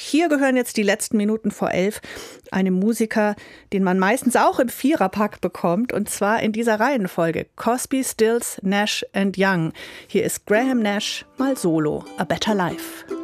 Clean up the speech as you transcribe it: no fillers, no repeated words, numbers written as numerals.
hier gehören jetzt die letzten Minuten vor 11 einem Musiker, den man meistens auch im Viererpack bekommt, und zwar in dieser Reihenfolge: Crosby, Stills, Nash and Young. Hier ist Graham Nash mal solo, A Better Life.